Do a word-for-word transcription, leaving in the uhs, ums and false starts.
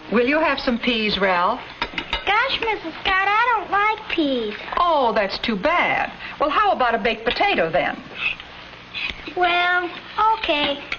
Will you have some peas, Ralph? Gosh, Missus Scott, I don't like peas. Oh, that's too bad. Well, how about a baked potato then? Well, okay.